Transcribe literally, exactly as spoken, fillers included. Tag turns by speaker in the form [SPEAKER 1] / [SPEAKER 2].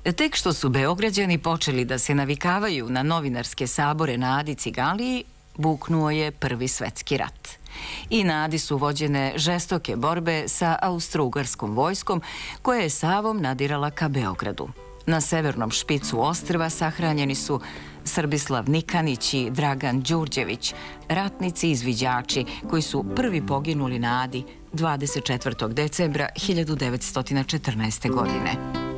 [SPEAKER 1] Tek što su Beograđani počeli da se navikavaju na novinarske sabore na Adi Ciganliji, buknuo je Prvi svetski rat. I na Adi su vođene žestoke borbe sa austro-ugarskom vojskom koja je Savom nadirala ka Beogradu. Na severnom špicu ostrva sahranjeni su Srbislav Nikanić i Dragan Đurđević, ratnici i izviđači koji su prvi poginuli na Adi dvadeset četvrtog decembra hiljadu devetsto četrnaeste. godine.